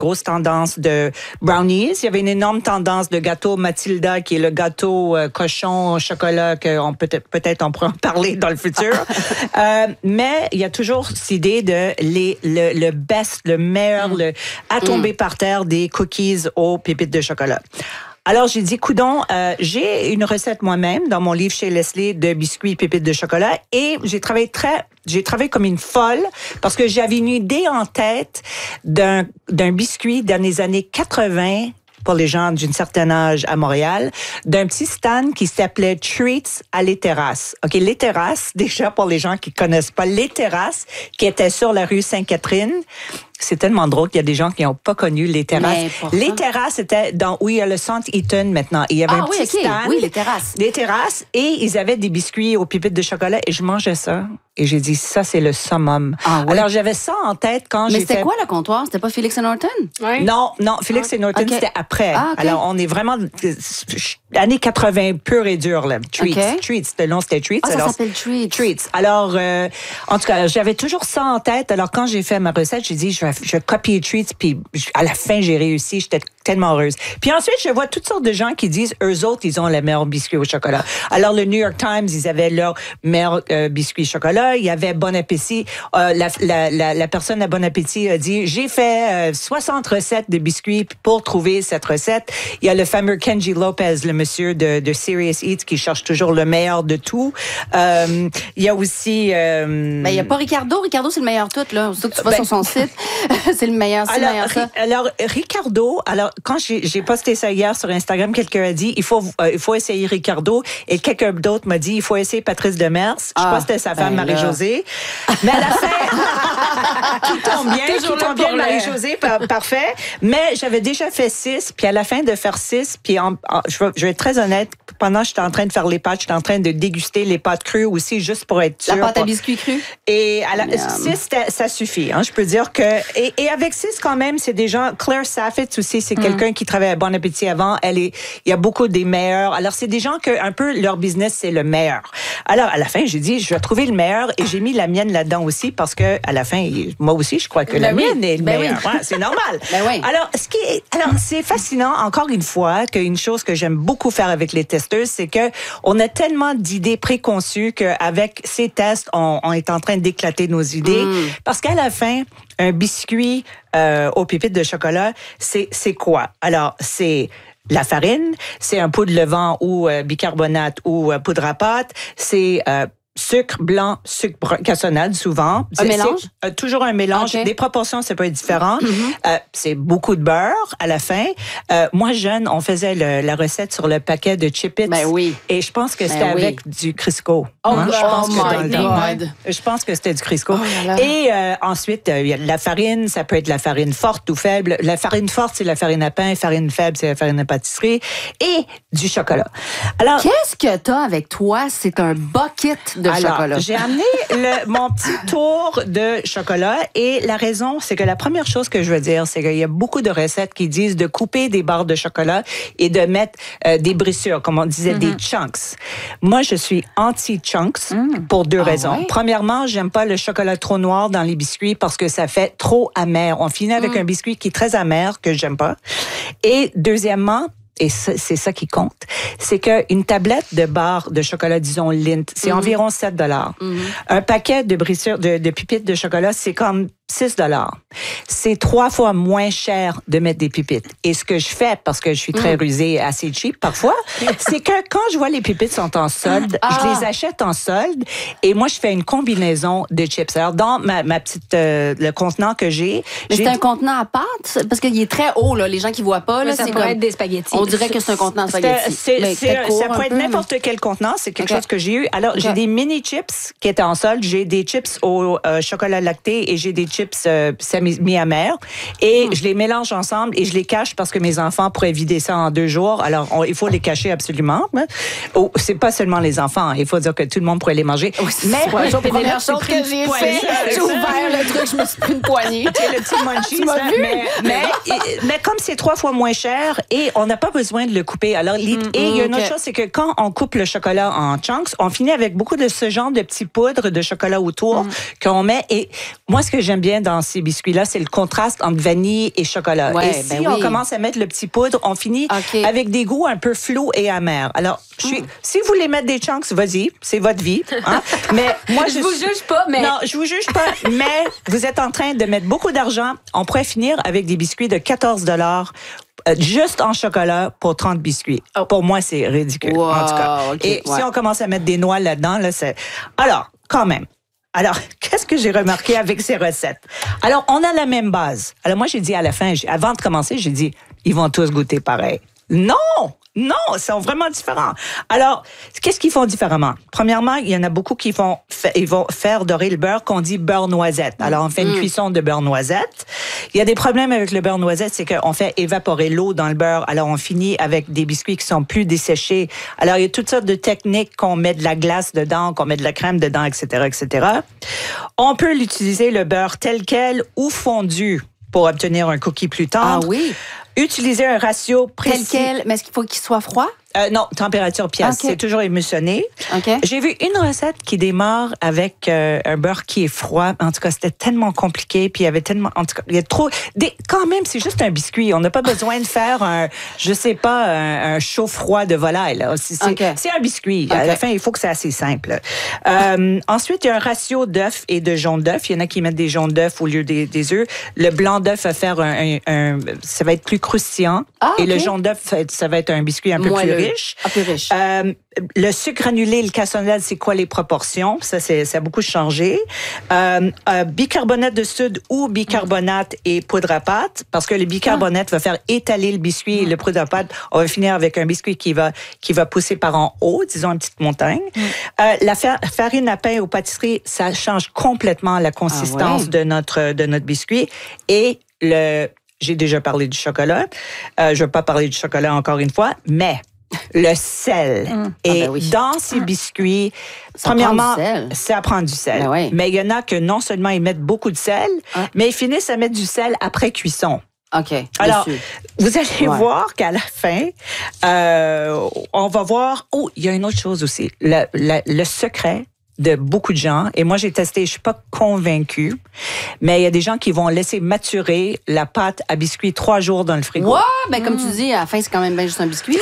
grosse tendance de brownies. Il y avait une énorme tendance de gâteau Matilda, qui est le gâteau cochon au chocolat, qu'on peut-être on pourra en parler dans le futur. Mais il y a toujours cette idée de le best, le meilleur, à tomber par terre des cookies aux pépites de chocolat. Alors, j'ai dit, coudonc, j'ai une recette moi-même dans mon livre chez Leslie de biscuits pépites de chocolat et j'ai travaillé comme une folle parce que j'avais une idée en tête d'un biscuit dans les années 80 pour les gens d'un certain âge à Montréal, d'un petit stand qui s'appelait Treats à Les Terrasses. OK, Les Terrasses, déjà pour les gens qui connaissent pas, Les Terrasses, qui était sur la rue Sainte-Catherine. C'est tellement drôle qu'il y a des gens qui n'ont pas connu Les Terrasses. Les Terrasses, c'était où il y a le centre Eaton maintenant. Il y avait un petit stand. Oui, Les Terrasses. Les Terrasses. Et ils avaient des biscuits aux pépites de chocolat et je mangeais ça. Et j'ai dit, ça, c'est le summum. Ah, oui. Alors, j'avais ça en tête quand j'ai fait... Mais c'était quoi le comptoir? C'était pas Félix et Norton? Oui. Non, Félix et Norton, c'était après. Ah, okay. Alors, on est vraiment... années 80 pure et dure, là. Treats. Le nom, c'était Treats. Ça s'appelle Treats. Treats. Alors, en tout cas, j'avais toujours ça en tête. Alors, quand j'ai fait ma recette, j'ai dit, je vais copier Treats. Puis, à la fin, j'ai réussi. J'étais tellement heureuse. Puis ensuite, je vois toutes sortes de gens qui disent, eux autres, ils ont le meilleur biscuit au chocolat. Alors, le New York Times, ils avaient leur meilleur biscuit au chocolat. Il y avait Bon Appétit. La personne à Bon Appétit a dit, j'ai fait 60 recettes de biscuits pour trouver cette recette. Il y a le fameux Kenji Lopez, le monsieur de Serious Eats, qui cherche toujours le meilleur de tout. Il y a aussi... il n'y a pas Ricardo. Ricardo, c'est le meilleur tout, là. Surtout que tu vas sur son site. C'est le meilleur. C'est le meilleur ça. Alors, Ricardo, quand j'ai posté ça hier sur Instagram, quelqu'un a dit, il faut essayer Ricardo. Et quelqu'un d'autre m'a dit, il faut essayer Patrice Demers. Je sais pas si c'était sa femme, Marie-Josée. Mais à la fin, tout tombe bien, Marie-Josée, parfait. Mais j'avais déjà fait 6, puis à la fin de faire 6, puis je vais être très honnête, pendant que j'étais en train de faire les pâtes, j'étais en train de déguster les pâtes crues aussi, juste pour être sûre. La pâte à biscuits crue? Et 6, ça suffit. Hein, je peux dire que... Et avec 6, quand même, c'est des gens... Claire Saffitz aussi, c'est quelqu'un qui travaillait à Bon Appétit avant. Il y a beaucoup des meilleurs. Alors, c'est des gens que un peu leur business, c'est le meilleur. Alors, à la fin, j'ai dit, je vais trouver le meilleur et j'ai mis la mienne là-dedans aussi parce que à la fin, moi aussi, je crois que la mienne est le meilleur. Ouais, c'est normal. Alors, c'est fascinant, encore une fois, qu'une chose que j'aime beaucoup faire avec les testeuses, c'est que on a tellement d'idées préconçues qu'avec ces tests, on est en train d'éclater nos idées. Parce qu'à la fin, un biscuit aux pépites de chocolat, c'est quoi? Alors, c'est la farine, c'est un pot de levain ou bicarbonate ou poudre à pâte, c'est sucre blanc, sucre cassonade, souvent. Un mélange? Toujours un mélange. Okay. Des proportions, ça peut être différent. C'est beaucoup de beurre à la fin. Moi, jeune, on faisait la recette sur le paquet de Chip-Its. Ben oui. Et je pense que c'était avec du Crisco. Je pense que c'était du Crisco. Et ensuite, il y a de la farine. Ça peut être la farine forte ou faible. La farine forte, c'est la farine à pain. La farine faible, c'est la farine à pâtisserie. Et du chocolat. Alors, qu'est-ce que t'as avec toi? C'est un bucket de chocolat. J'ai amené mon petit tour de chocolat et la raison, c'est que la première chose que je veux dire, c'est qu'il y a beaucoup de recettes qui disent de couper des barres de chocolat et de mettre des brissures, comme on disait, des chunks. Moi, je suis anti-chunks pour deux raisons. Ouais? Premièrement, j'aime pas le chocolat trop noir dans les biscuits parce que ça fait trop amer. On finit avec un biscuit qui est très amer, que j'aime pas. Et deuxièmement, et c'est ça qui compte, c'est qu'une tablette de barres de chocolat, disons Lindt, c'est environ 7 $. Un paquet de brissures, de pépites de chocolat, c'est comme 6 $. C'est 3 fois moins cher de mettre des pépites. Et ce que je fais, parce que je suis très rusée, assez cheap parfois, c'est que quand je vois les pépites sont en solde, je les achète en solde et moi, je fais une combinaison de chips. Alors, dans ma petite, le contenant que j'ai... Mais c'est un contenant à pâte? Parce qu'il est très haut, là. Les gens qui voient pas, là, ça pourrait être des spaghettis. On dirait que c'est un contenant à spaghettis. Ça pourrait être n'importe quel contenant. C'est quelque chose que j'ai eu. Alors, j'ai des mini chips qui étaient en solde. J'ai des chips au chocolat lacté et j'ai des chips mi-amers. Et je les mélange ensemble et je les cache parce que mes enfants pourraient vider ça en 2 jours. Alors, il faut les cacher absolument. C'est pas seulement les enfants. Il faut dire que tout le monde pourrait les manger. Mais la première chose que j'ai fait, j'ai ouvert le truc, je me suis pris une poignée. Le petit munchies. Mais comme c'est 3 fois moins cher et on n'a pas besoin de le couper. Alors, et il y a une autre chose, c'est que quand on coupe le chocolat en chunks, on finit avec beaucoup de ce genre de petits poudres de chocolat autour qu'on met. Et moi, ce que j'aime bien dans ces biscuits-là, c'est le contraste entre vanille et chocolat. Ouais, et si on commence à mettre le petit poudre, on finit avec des goûts un peu flous et amers. Alors, si vous voulez mettre des chunks, vas-y, c'est votre vie. Hein? Mais moi, je vous juge pas, mais... Non, je vous juge pas, mais vous êtes en train de mettre beaucoup d'argent. On pourrait finir avec des biscuits de 14 $. Juste en chocolat pour 30 biscuits. Oh. Pour moi, c'est ridicule, en tout cas. Et si on commence à mettre des noix là-dedans, là, c'est... Alors, quand même. Alors, qu'est-ce que j'ai remarqué avec ces recettes? Alors, on a la même base. Alors, moi, j'ai dit à la fin, avant de commencer, j'ai dit, ils vont tous goûter pareil. Non! Non, ils sont vraiment différents. Alors, qu'est-ce qu'ils font différemment? Premièrement, il y en a beaucoup qui vont faire dorer le beurre qu'on dit beurre noisette. Alors, on fait une cuisson de beurre noisette. Il y a des problèmes avec le beurre noisette, c'est qu'on fait évaporer l'eau dans le beurre. Alors, on finit avec des biscuits qui sont plus desséchés. Alors, il y a toutes sortes de techniques qu'on met de la glace dedans, qu'on met de la crème dedans, etc., etc. On peut l'utiliser, le beurre tel quel ou fondu pour obtenir un cookie plus tendre. Ah oui? Utiliser un ratio précis. Tel quel, mais est-ce qu'il faut qu'il soit froid? Non, température pièce. C'est toujours émulsionné. J'ai vu une recette qui démarre avec un beurre qui est froid. En tout cas, c'était tellement compliqué. Puis il y avait tellement... En tout cas, il y a trop... Quand même, c'est juste un biscuit. On n'a pas besoin de faire un chaud-froid de volaille. Là. C'est un biscuit. À la fin, il faut que c'est assez simple. Ensuite, il y a un ratio d'œufs et de jaune d'œufs. Il y en a qui mettent des jaunes d'œufs au lieu des œufs. Le blanc d'œuf va faire ça va être plus croustillant. Et le jaune d'œuf, ça va être un biscuit un peu plus riche. Plus riche. Le sucre granulé, le cassonade, c'est quoi les proportions? Ça a beaucoup changé. Bicarbonate de soude ou bicarbonate et poudre à pâte, parce que le bicarbonate va faire étaler le biscuit et le poudre à pâte, on va finir avec un biscuit qui va pousser par en haut, disons une petite montagne. La farine à pain aux pâtisseries, ça change complètement la consistance de notre biscuit. Et j'ai déjà parlé du chocolat. Je ne vais pas parler du chocolat encore une fois, mais le sel. Et dans ces biscuits, premièrement, ça prend du sel. Mais il y en a que non seulement ils mettent beaucoup de sel, mais ils finissent à mettre du sel après cuisson. Alors, vous allez voir qu'à la fin, on va voir... Oh, il y a une autre chose aussi. Le secret de beaucoup de gens, et moi j'ai testé, je suis pas convaincue, mais il y a des gens qui vont laisser maturer la pâte à biscuits 3 jours dans le frigo. Ouais, ben comme tu dis, à la fin c'est quand même bien juste un biscuit.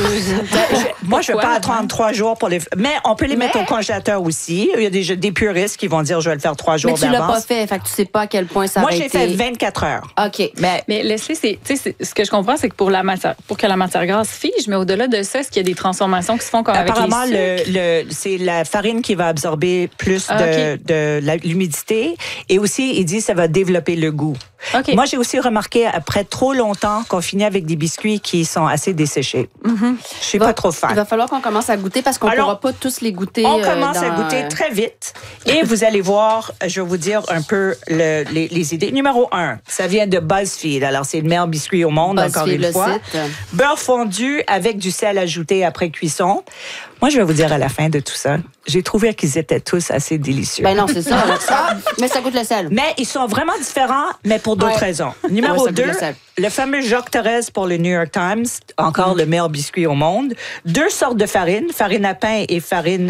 Moi je vais pas attendre 3 jours pour les... Mais on peut les mettre au congélateur aussi. Il y a des puristes qui vont dire je vais le faire 3 jours d'avance. Mais tu l'as pas fait que tu sais pas à quel point ça Moi a j'ai fait 24 heures. OK. Mais Leslie, ce que je comprends, c'est que pour que la matière grasse fige, mais au-delà de ça, est-ce qu'il y a des transformations qui se font comme apparemment, avec les sucres? c'est la farine qui va absorber plus de l'humidité. Et aussi, il dit que ça va développer le goût. Moi, j'ai aussi remarqué, après trop longtemps, qu'on finit avec des biscuits qui sont assez desséchés. Je suis pas trop fan. Il va falloir qu'on commence à goûter parce qu'on ne pourra pas tous les goûter. On commence à goûter très vite. Et vous allez voir, je vais vous dire un peu les idées. Numéro 1, ça vient de BuzzFeed. Alors, c'est le meilleur biscuit au monde, encore une fois. Beurre fondu avec du sel ajouté après cuisson. Moi, je vais vous dire à la fin de tout ça, j'ai trouvé qu'ils étaient tous assez délicieux. Ben non, c'est ça. Mais ça goûte le sel. Mais ils sont vraiment différents, mais pour d'autres raisons. Numéro 2, le fameux Jacques Thérèse pour le New York Times, encore le meilleur biscuit au monde. 2 sortes de farine à pain et farine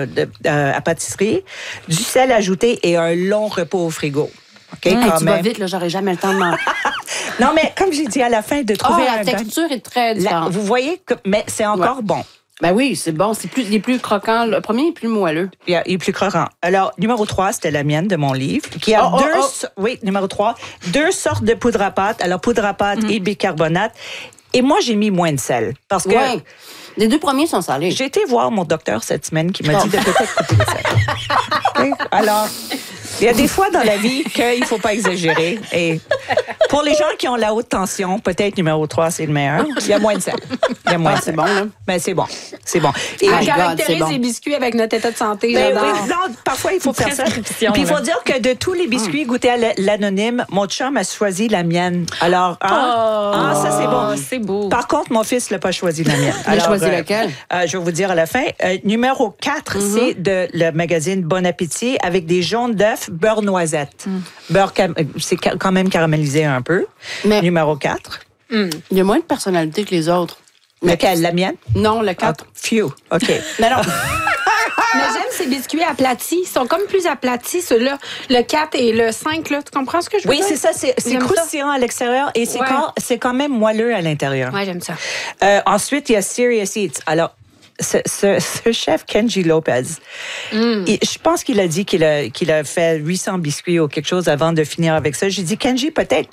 à pâtisserie. Du sel ajouté et un long repos au frigo. Tu vas vite, là, j'aurais jamais le temps de manger. Non, mais comme j'ai dit à la fin, de trouver la texture est très différente. Vous voyez, mais c'est encore bon. Ben oui, c'est bon. Il est plus croquant. Le premier est plus moelleux. Il est plus croquant. Alors, numéro 3, c'était la mienne de mon livre, qui a Oui, numéro 3, 2 sortes de poudre à pâte. Alors, poudre à pâte et bicarbonate. Et moi, j'ai mis moins de sel. Parce que... Les 2 premiers sont salés. J'ai été voir mon docteur cette semaine qui m'a dit de peut-être couper le sel. Alors... Il y a des fois dans la vie qu'il ne faut pas exagérer. Et pour les gens qui ont la haute tension, peut-être numéro 3, c'est le meilleur. Il y a moins de sel. Il y a moins de sel. C'est bon, là. Ben, c'est bon. C'est bon. Et on caractérise les biscuits avec notre état de santé. Ben, non, parfois, il faut faire ça. Puis il faut dire que de tous les biscuits goûtés à l'anonyme, mon chum a choisi la mienne. Alors, ça, c'est bon. C'est beau. Par contre, mon fils n'a pas choisi la mienne. Il a choisi laquelle? Je vais vous dire à la fin. Numéro 4, c'est de le magazine Bon Appétit avec des jaunes d'œufs, beurre noisette. C'est quand même caramélisé un peu. Mais numéro 4. Il y a moins de personnalité que les autres. Lequel? La mienne? Non, le 4. Phew. OK. Mais non. Mais j'aime ces biscuits aplatis. Ils sont comme plus aplatis, ceux-là. Le 4 et le 5, là. Tu comprends ce que je veux dire? Oui, c'est ça. C'est croustillant à l'extérieur et c'est quand même moelleux à l'intérieur. Oui, j'aime ça. Ensuite, il y a Serious Eats. Alors, ce chef Kenji Lopez, je pense qu'il a dit qu'il a fait 800 biscuits ou quelque chose avant de finir avec ça. J'ai dit, Kenji, peut-être